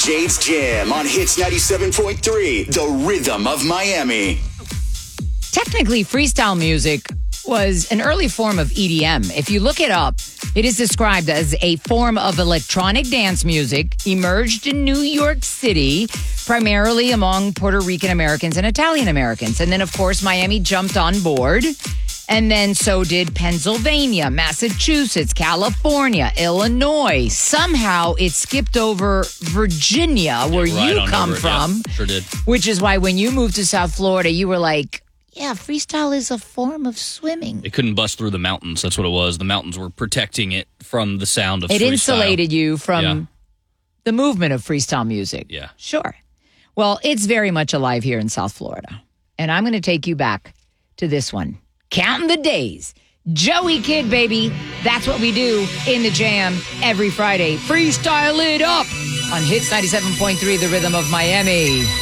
Jade's Jam on Hits 97.3, the rhythm of Miami. Technically, freestyle music was an early form of EDM. If you look it up, it is described as a form of electronic dance music emerged in New York City, primarily among Puerto Rican Americans and Italian Americans. And then, of course, Miami jumped on board. And then so did Pennsylvania, Massachusetts, California, Illinois. Somehow it skipped over Virginia, where you come from. Yeah, sure did. Which is why when you moved to South Florida, you were like, yeah, freestyle is a form of swimming. It couldn't bust through the mountains. That's what it was. The mountains were protecting it from the sound of freestyle. It insulated you from the movement of freestyle music. Yeah. Sure. Well, it's very much alive here in South Florida. And I'm going to take you back to this one. Counting the days. Joey Kid, baby. That's what we do in the Jam every Friday. Freestyle it up on Hits 97.3, the rhythm of Miami.